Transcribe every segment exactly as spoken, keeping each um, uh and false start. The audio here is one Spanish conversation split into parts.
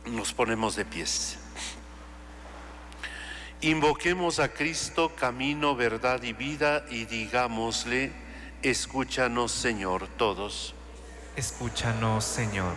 Nos ponemos de pies. Invoquemos a Cristo, camino, verdad y vida, y digámosle: escúchanos, Señor, todos. Escúchanos, Señor.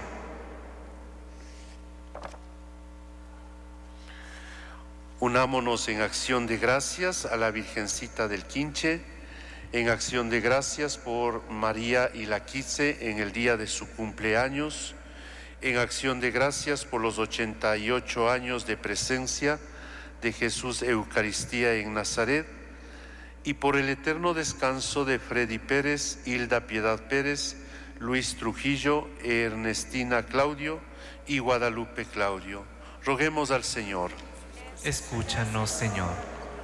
Unámonos en acción de gracias a la Virgencita del Quinche, en acción de gracias por María y la Quitze en el día de su cumpleaños, en acción de gracias por los ochenta y ocho años de presencia de Jesús Eucaristía en Nazaret, y por el eterno descanso de Freddy Pérez, Hilda Piedad Pérez, Luis Trujillo, Ernestina Claudio y Guadalupe Claudio. Roguemos al Señor. Escúchanos, Señor.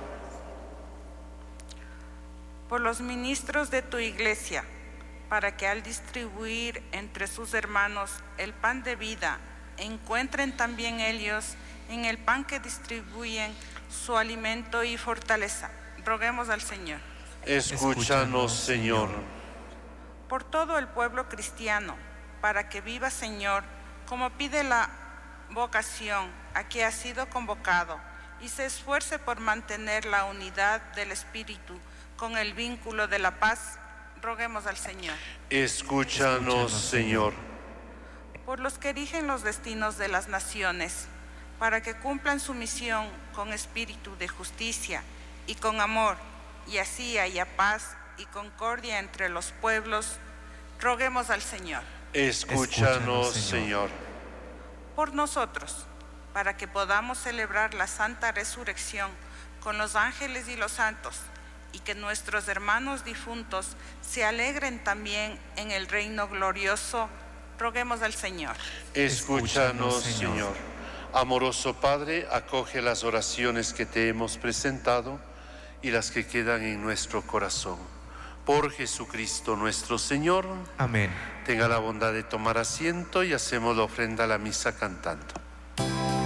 Por los ministros de tu Iglesia, para que al distribuir entre sus hermanos el pan de vida, encuentren también ellos en el pan que distribuyen su alimento y fortaleza. Roguemos al Señor. Escúchanos, Señor. Por todo el pueblo cristiano, para que viva, Señor, como pide la vocación a que ha sido convocado, y se esfuerce por mantener la unidad del Espíritu con el vínculo de la paz. Roguemos al Señor. Escúchanos, Escúchanos Señor. Por los que erigen los destinos de las naciones, para que cumplan su misión con espíritu de justicia y con amor, y así haya paz y concordia entre los pueblos. Roguemos al Señor. Escúchanos, Señor. Por nosotros, para que podamos celebrar la Santa Resurrección con los ángeles y los santos, y que nuestros hermanos difuntos se alegren también en el reino glorioso. Roguemos al Señor. Escúchanos, Señor. Amoroso Padre, acoge las oraciones que te hemos presentado y las que quedan en nuestro corazón. Por Jesucristo nuestro Señor. Amén. Tenga la bondad de tomar asiento y hacemos la ofrenda a la misa cantando.